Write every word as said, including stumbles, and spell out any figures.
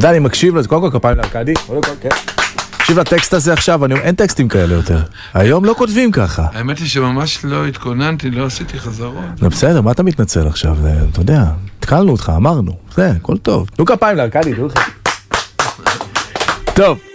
יודע, אני מקשיב לזה, קודם כל כפיים לארקדי, קודם כל, כן. תקשיב לטקסט הזה עכשיו, אני אומר, אין טקסטים כאלה יותר. היום לא כותבים ככה. האמת היא שממש לא התכוננתי, לא עשיתי חזרות. לא בסדר, מה אתה מתנצל עכשיו? אתה יודע, התקלנו אותך, אמרנו. זה, הכל טוב. תנו כפיים לארקדי, תנו לך. טוב.